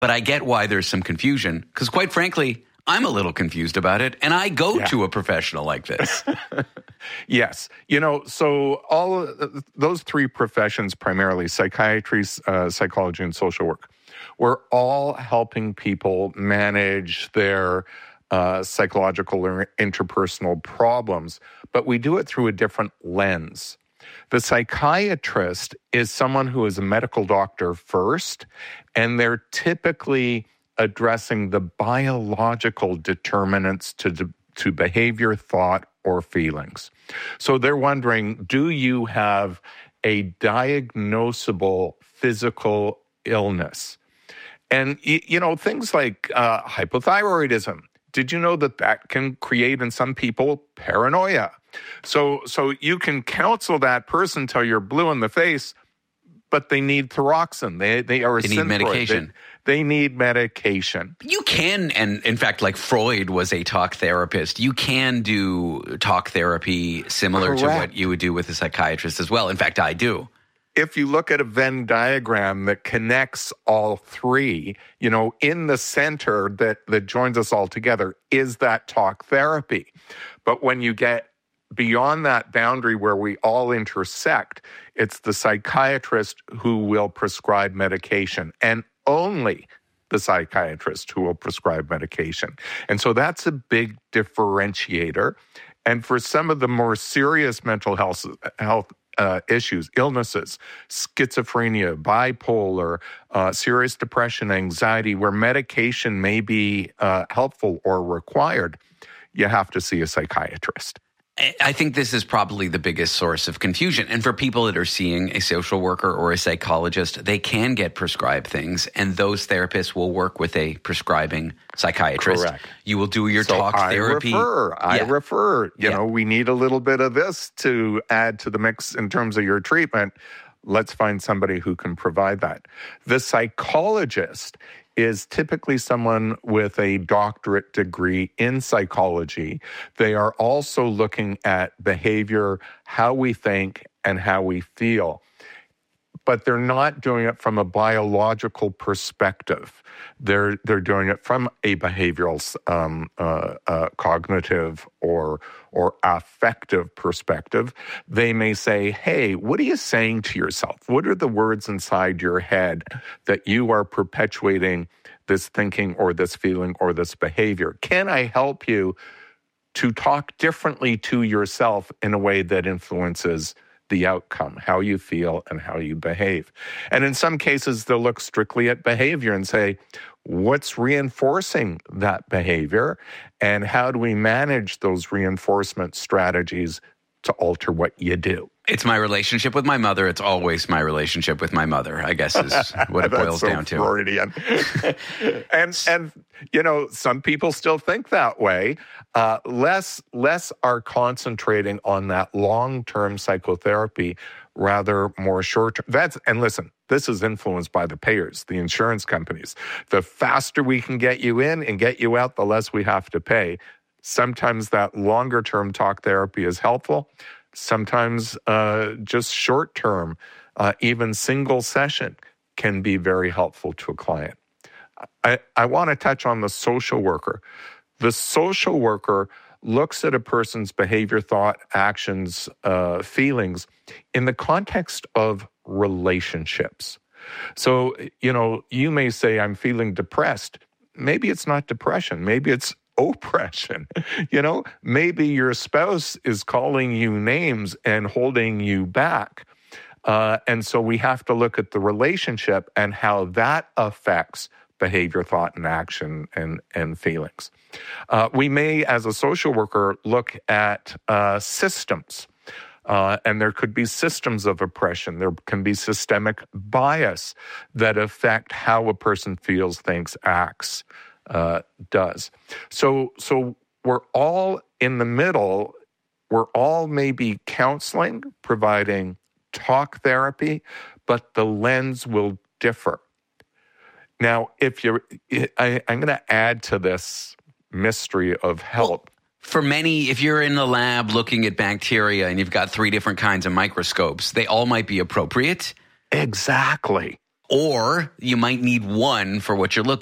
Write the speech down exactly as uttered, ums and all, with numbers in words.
But I get why there's some confusion because, quite frankly, I'm a little confused about it, and I go yeah. to a professional like this. Yes. You know, so all of those three professions, primarily psychiatry, uh, psychology, and social work, we're all helping people manage their uh, psychological or interpersonal problems, but we do it through a different lens. The psychiatrist is someone who is a medical doctor first, and they're typically addressing the biological determinants to, to behavior, thought, or feelings. So they're wondering, do you have a diagnosable physical illness? And, you know, things like uh, hypothyroidism. Did you know that that can create in some people paranoia? So so you can counsel that person till you're blue in the face, but they need thyroxine. They they are a They need medication. They, they need medication. You can, and in fact, like Freud was a talk therapist, you can do talk therapy similar Correct. to what you would do with a psychiatrist as well. In fact, I do. If you look at a Venn diagram that connects all three, you know, in the center that, that joins us all together is that talk therapy. But when you get beyond that boundary where we all intersect, it's the psychiatrist who will prescribe medication, and only the psychiatrist who will prescribe medication. And so that's a big differentiator. And for some of the more serious mental health health Uh, issues, illnesses, schizophrenia, bipolar, uh, serious depression, anxiety, where medication may be uh, helpful or required, you have to see a psychiatrist. I think this is probably the biggest source of confusion. And for people that are seeing a social worker or a psychologist, they can get prescribed things, and those therapists will work with a prescribing psychiatrist. Correct. You will do your so talk I therapy. Refer, I yeah. refer. You yeah. know, we need a little bit of this to add to the mix in terms of your treatment. Let's find somebody who can provide that. The psychologist is typically someone with a doctorate degree in psychology. They are also looking at behavior, how we think, and how we feel. But they're not doing it from a biological perspective. They're they're doing it from a behavioral, um, uh, uh, cognitive, or or affective perspective. They may say, "Hey, what are you saying to yourself? What are the words inside your head that you are perpetuating this thinking or this feeling or this behavior? Can I help you to talk differently to yourself in a way that influences the outcome, how you feel and how you behave?" And in some cases, they'll look strictly at behavior and say, what's reinforcing that behavior? And how do we manage those reinforcement strategies to alter what you do? It's my relationship with my mother. It's always my relationship with my mother, I guess, is what it boils so down to. Freudian. and, and, you know, some people still think that way. Uh, less, less are concentrating on that long-term psychotherapy, rather more short-term. That's, and listen, this is influenced by the payers, the insurance companies. The faster we can get you in and get you out, the less we have to pay. Sometimes that longer-term talk therapy is helpful. Sometimes uh, just short-term, uh, even single session can be very helpful to a client. I, I want to touch on the social worker. The social worker looks at a person's behavior, thought, actions, uh, feelings in the context of relationships. So, you know, you may say, I'm feeling depressed. Maybe it's not depression. Maybe it's oppression. You know, maybe your spouse is calling you names and holding you back. Uh, and so we have to look at the relationship and how that affects behavior, thought, and action and, and feelings. Uh, we may, as a social worker, look at uh, systems. Uh, and there could be systems of oppression. There can be systemic bias that affect how a person feels, thinks, acts, uh, does. So, so we're all in the middle. We're all maybe counseling, providing talk therapy, but the lens will differ. Now, if you're, I, I'm going to add to this mystery of help. Well, for many, if you're in the lab looking at bacteria and you've got three different kinds of microscopes, they all might be appropriate. Exactly. or you might need one for what you're looking